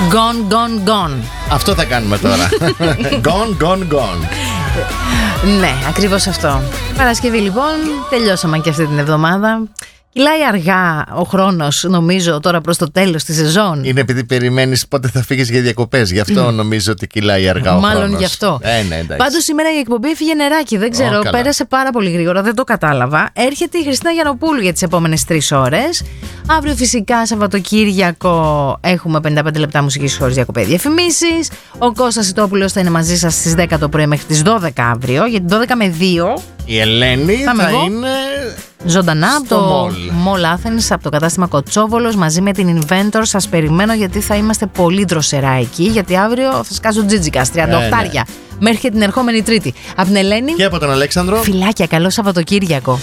Gone, gone, gone. Αυτό θα κάνουμε τώρα. Gone, gone, gone. Ναι, ακριβώς αυτό. Παρασκευή λοιπόν, τελειώσαμε και αυτή την εβδομάδα. Κυλάει αργά ο χρόνος, νομίζω, τώρα προς το τέλος της σεζόν. Είναι επειδή περιμένεις πότε θα φύγεις για διακοπές. Γι' αυτό νομίζω ότι κυλάει αργά ο χρόνος. Μάλλον γι' αυτό. Ναι, πάντως σήμερα η εκπομπή έφυγε νεράκι. Δεν ξέρω, πέρασε πάρα πολύ γρήγορα, δεν το κατάλαβα. Έρχεται η Χριστίνα Γιαννοπούλου για τις επόμενες 3 ώρες. Αύριο φυσικά Σαββατοκύριακο έχουμε 55 λεπτά μουσικής χωρίς διακοπές, διαφημίσεις. Ο Κώστας Ιτόπουλος θα είναι μαζί σας στις 10 το πρωί μέχρι τις 12 αύριο. Γιατί 12 με 2 η Ελένη θα είναι ζωντανά από το Mall Athens, από το κατάστημα Κοτσόβολος, μαζί με την Inventor. Σας περιμένω γιατί θα είμαστε πολύ δροσερά εκεί. Γιατί αύριο θα σκάσω τζίτζικας 38 ναι. Μέχρι και την ερχόμενη Τρίτη. Από την Ελένη και από τον Αλέξανδρο. Φιλάκια, καλό Σαββατοκύριακο.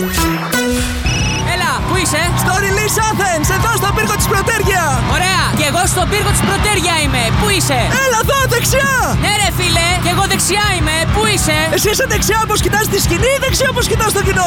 Έλα, πού είσαι? Στο Release Athens, εδώ στον πύργο της Πρωτέργεια. Ωραία, και εγώ στον πύργο της Πρωτέργεια είμαι. Πού είσαι? Έλα εδώ, δεξιά. Ναι ρε φίλε, και εγώ δεξιά είμαι. Πού είσαι? Εσύ είσαι δεξιά όπως κοιτάς τη σκηνή ή δεξιά όπως κοιτάς το κοινό?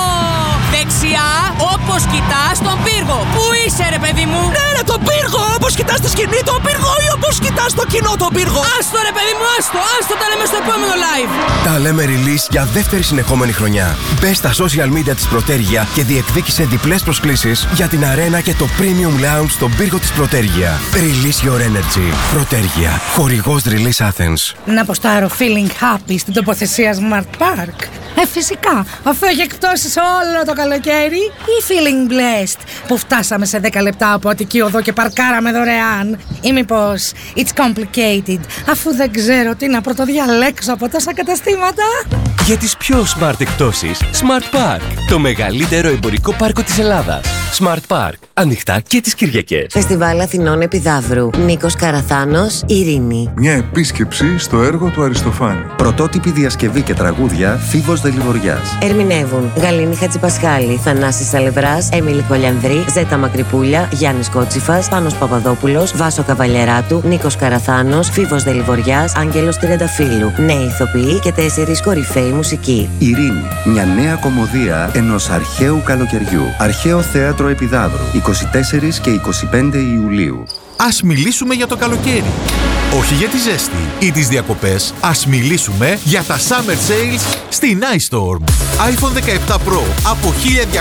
Δεξιά όπως κοιτάς τον πύργο. Πού είσαι ρε παιδί μου? Ναι ρε, τον πύργο, όπως κοιτάς τη σκηνή τον πύργο ή όπως κοιτάς το κοινό τον πύργο? Άστο ρε παιδί μου, άστο, τα λέμε στο επόμενο live. Τα λέμε Release για δεύτερη συνεχόμενη χρονιά. Μπες στα social media της Πρωτέργεια και διεκδίκησε διπλές προσκλήσεις για την αρένα και το Premium Lounge στον πύργο της Πρωτέργεια. Release your energy. Πρωτέργεια. Χορηγός Release Athens. Να ποστάρω feeling happy στην τοποθεσία Smart Park. Φυσικά, αφού έχει εκπτώσεις όλο το καλοκαίρι, ή feeling blessed που φτάσαμε σε 10 λεπτά από Αττική Οδό και παρκάραμε δωρεάν, ή μήπως it's complicated αφού δεν ξέρω τι να πρωτοδιαλέξω από τόσα καταστήματα. Για τις πιο smart εκπτώσεις, Smart Park, το μεγαλύτερο εμπορικό πάρκο της Ελλάδας. Smart Park, ανοιχτά και τις Κυριακές. Φεστιβάλ Αθηνών Επιδαύρου. Νίκος Καραθάνος, Ειρήνη. Μια επίσκεψη στο έργο του Αριστοφάνη. Πρωτότυπη διασκευή και τραγούδια Φίβος Δελιβοριάς. Ερμηνεύουν Γαλήνη Χατζηπασχάλη, Θανάσης Σαλευράς, Έμιλη Κολιανδρή, Ζέτα Μακρυπούλια, Γιάννης Κότσιφας, Πάνος Παπαδόπουλος, Βάσο Καβαλιαράτου, Νίκος Καραθάνος, Φίβος Δελιβοριάς, Άγγελος Τριανταφύλου. Νέοι ηθοποιοί και 4 κορυφαίοι μουσικοί. Ειρήνη. Μια νέα κωμωδία ενός αρχαίου καλοκαιριού. Αρχαίο θέατρο Επιδαύρου. 24 και 25 Ιουλίου. Ας μιλήσουμε για το καλοκαίρι. Όχι για τη ζέστη ή τις διακοπές. Ας μιλήσουμε για τα Summer Sales στην iStorm. iPhone 17 Pro από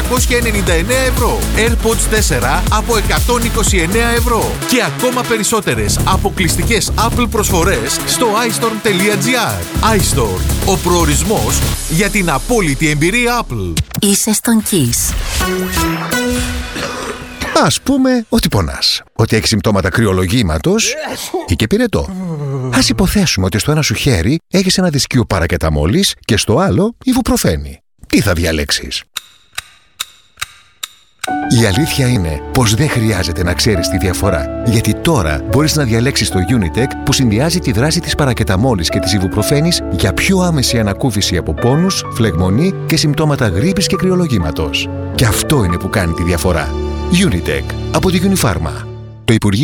1.299 ευρώ. AirPods 4 από 129 ευρώ. Και ακόμα περισσότερες αποκλειστικές Apple προσφορές στο iStorm.gr. iStorm. Ο προορισμός για την απόλυτη εμπειρία Apple. Είσαι στον Kiss. Ας πούμε ότι πονάς, ότι έχεις συμπτώματα κρυολογήματος ή και πυρετό. Ας υποθέσουμε ότι στο ένα σου χέρι έχεις ένα δισκείο παρακεταμόλης και στο άλλο ιβουπροφένη. Τι θα διαλέξεις? Η αλήθεια είναι πως δεν χρειάζεται να ξέρεις τη διαφορά, γιατί τώρα μπορείς να διαλέξεις το Unitec που συνδυάζει τη δράση της παρακεταμόλης και της ιβουπροφένης για πιο άμεση ανακούφιση από πόνους, φλεγμονή και συμπτώματα γρίπης και κρυολογήματος. Και αυτό είναι που κάνει τη διαφορά. Unitec από τη Unifarma. Το Υπουργείο